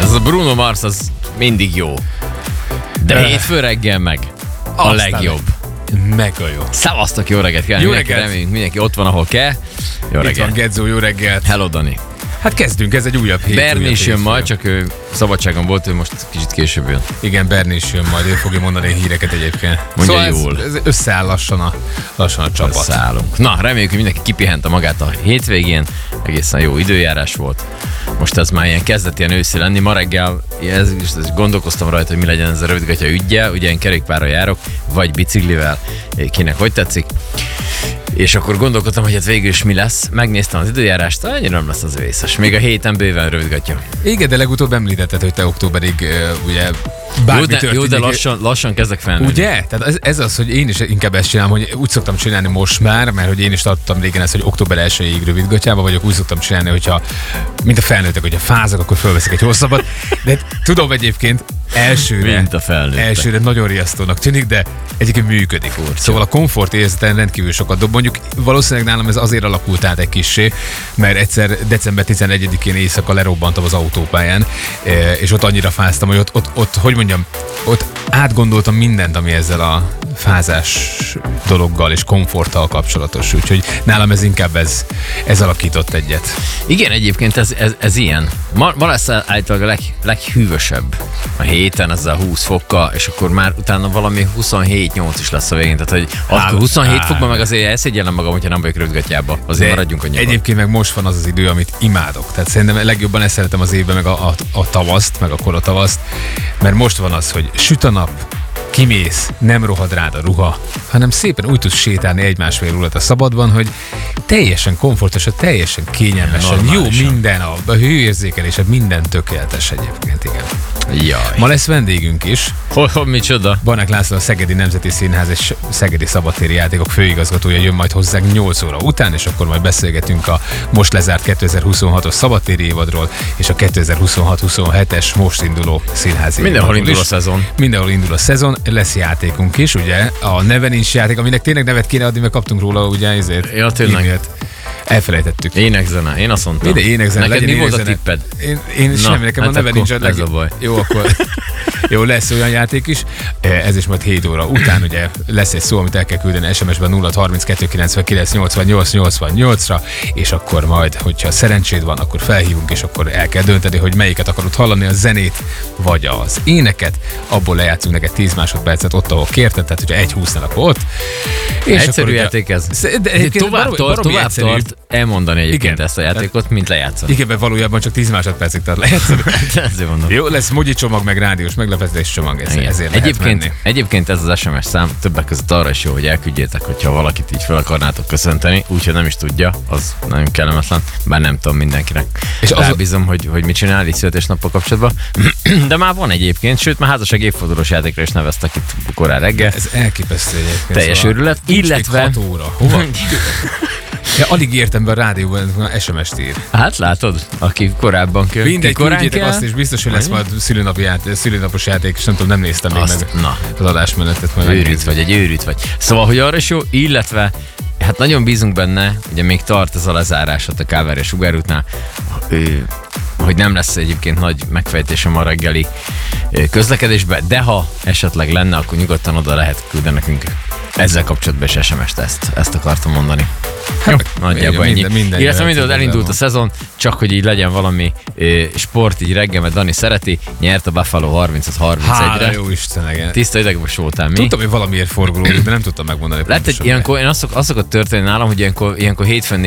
Ez a Bruno Mars az mindig jó. De hétfő reggel meg a legjobb. Mega jó. Szevasztok, jó reggelt kell. Jó reggelt. Reméljük mindenki ott van, ahol kell. Jó Itt reggelt. van Gedzó, jó reggelt. Hello, Dani. Hát kezdünk, ez egy újabb hét. Berni is jön hétfő. majd, csak ő szabadságon volt, ő most kicsit később jön. Igen, Berni is jön majd, ő fogja mondani a híreket egyébként. Mondja szóval jól. ez összeáll lassan a csapat. Szállunk. Na, reméljük, hogy mindenki kipihente magát a hétvégén. Egészen jó időjárás volt. Most ez már ilyen kezdett ilyen őszi lenni. Ma reggel gondolkoztam rajta, hogy mi legyen ez a rövidgatya üggyel. Ugye én kerékpárral járok, vagy biciklivel, kinek hogy tetszik. És akkor gondolkodtam, hogy hát végül is mi lesz. Megnéztem az időjárást, annyira nem lesz az vészes. Még a héten bőven rövidgatja. Igen, de legutóbb említetted, hogy te októberig ugye bármi történik. Jó, de lassan kezdek felnőni. Ugye? Tehát ez az, hogy én is inkább ezt csinálom, hogy úgy szoktam csinálni most már, mert hogy én is tartottam régen ezt, hogy október 1-ig rövidgatjába vagyok, úgy szoktam csinálni, hogyha, mint a felnőttek, hogyha fázak, akkor fölveszek egy hosszabbat. De tudom egyébként, elsőre nagyon riasztónak tűnik, de egyébként működik. Szóval a komfort érzeten rendkívül sokat dob. Mondjuk valószínűleg nálam ez azért alakult át egy kissé, mert egyszer december 11-én éjszaka lerobbantam az autópályán, és ott annyira fáztam, hogy ott hogy mondjam, ott átgondoltam mindent, ami ezzel a fázás dologgal és komforttal kapcsolatos. Úgyhogy nálam ez inkább ez alakított egyet. Igen, egyébként ez ilyen. Ma lesz általában a leghűvösebb a héten, ezzel 20 fokkal, és akkor már utána valami 27-8 is lesz a végén. Tehát, hogy akkor 27 fokban meg azért elszégyellem magam, hogyha nem vagyok rövidgatjában. Azért maradjunk a nyugodtan. Egyébként meg most van az az idő, amit imádok. Tehát szerintem legjobban ezt szeretem az évben, meg a tavaszt, meg a koratavaszt, mert most van az, hogy süt a nap, kimész, nem rohad rád a ruha, hanem szépen úgy tudsz sétálni egy-másfél órát a szabadban, hogy teljesen komfortos, teljesen kényelmesen, jó minden, a hőérzékelésed, minden tökéletes egyébként, igen. Jaj. Ma lesz vendégünk is. Micsoda? Barnák László, a Szegedi Nemzeti Színház és Szegedi Szabadtéri Játékok főigazgatója jön majd hozzánk 8 óra után, és akkor majd beszélgetünk a most lezárt 2026-os szabadtéri évadról, és a 2026-27-es most induló színházi Mindenhol indul a szezon. Mindenhol indul a szezon, lesz játékunk is, ugye? A Neve nincs játék, aminek tényleg nevet kéne adni, mert kaptunk róla, ugye, ezért. Ja, tényleg. Elfelejtettük. Énekzene, én azt mondtam. Ide énekzene. Neked mi volt a tipped? Én semmi, nekem hát a Neve nincs. Ez a baj. Jó, akkor jó, lesz olyan játék is. Ez is majd 7 óra után, ugye lesz egy szó, amit el kell küldeni SMS-ben 032 99 88 88-ra, és akkor majd, hogyha szerencséd van, akkor felhívunk, és akkor el kell dönteni, hogy melyiket akarod hallani, a zenét, vagy az éneket. Abból lejátszunk neked 10 másodpercet ott, ahol kérted, tehát hogyha 1:20-nál, akkor ott. És egyszerű akkor, játék ez. De Tovább tart elmondani egyébként ezt a játékot, mint lejátszani. Igen, mert valójában csak 10 másodpercig tart lejátszani. Ezért mondom. Jó, lesz mogyi csomag, meg rádiós meglepetés csomag, ezért Egyébként ez az SMS szám többek között arra is jó, hogy elküldjétek, hogyha valakit így fel akarnátok köszönteni, úgyhogy nem is tudja, az nagyon kellemetlen, bár nem tudom mindenkinek. És rábízom, hogy mit csinál így születésnappal kapcsolatban. De már van egyébként, sőt már házasság évfordulós játékra is neveztek itt korán reggel. Ez elképesztő egyébként. Teljes őrület, illetve 6 óra. Hova? Ja, alig értem be a rádióban, SMS-t ír. Hát látod, aki korábban kell. Mindegy, küldjétek azt, és biztos, hogy lesz majd szülőnapos játék, és nem tudom, nem néztem még meg az adásmenetet. Egy őrült vagy. Szóval, hogy arra is jó, illetve hát nagyon bízunk benne, ugye még tart ez a lezárás ott a Káver és Sugárútnál, hogy nem lesz egyébként nagy megfejtésem ma reggeli közlekedésben, de ha esetleg lenne, akkor nyugodtan oda lehet küldeni nekünk ezzel kapcsolatban is SMS-t, ezt akartam mondani. Jó, nagyjából ennyi. Illetve mindent elindult a szezon, csak hogy így legyen valami sport így reggel, mert Dani szereti, nyert a Buffalo 36-31-re. Hála jó Isten, tiszta idegben voltál, mi? Tudtam, hogy valamiért forgolódik, de nem tudtam megmondani. Lehet, hogy ilyenkor, én azt szokott történni nálam, hogy ilyenkor hétfőn